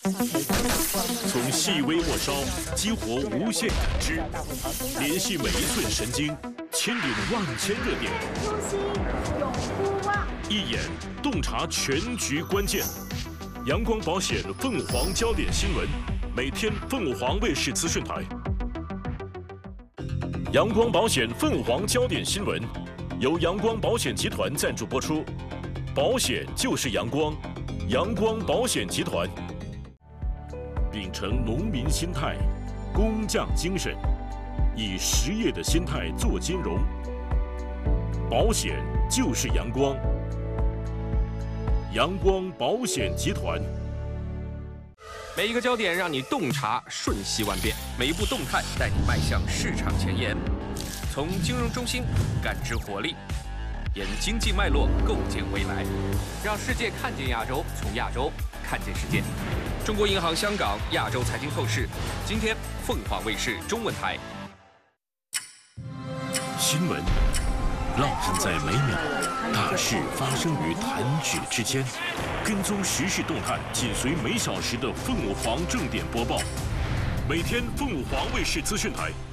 从细微末梢激活无限感知，联系每一寸神经，牵引万千热点。 初心永不忘。 一眼洞察全局关键。阳光保险凤凰焦点新闻，每天凤凰卫视资讯台。阳光保险凤凰焦点新闻，由阳光保险集团赞助播出。保险就是阳光，阳光保险集团。秉承农民心态，工匠精神，以实业的心态做金融。保险就是阳光，阳光保险集团。 每一个焦点让你洞察瞬息万变，每一步动态带你迈向市场前沿。从金融中心感知活力，沿经济脉络构建未来，让世界看见亚洲，从亚洲看见世界。中国银行香港亚洲财经透视，今天凤凰卫视中文台。 新闻浪漫在每秒，大事发生于弹指之间。跟踪时事动态，紧随每小时的凤凰正点播报。每天凤凰卫视资讯台